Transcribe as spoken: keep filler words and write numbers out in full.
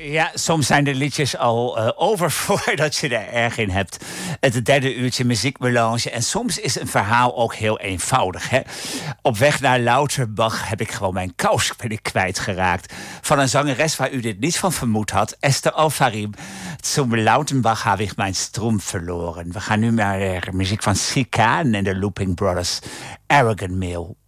Ja, soms zijn de liedjes al uh, over voordat je er erg in hebt. Het derde uurtje muziekmelange. En soms is een verhaal ook heel eenvoudig. Hè? Op weg naar Lauterbach heb ik gewoon mijn kous ben ik kwijtgeraakt. Van een zangeres waar u dit niet van vermoed had. Esther Alfarim. Zum Lauterbach heb ik mijn stroom verloren. We gaan nu naar de muziek van Sikaan en de Looping Brothers. Arrogant Male.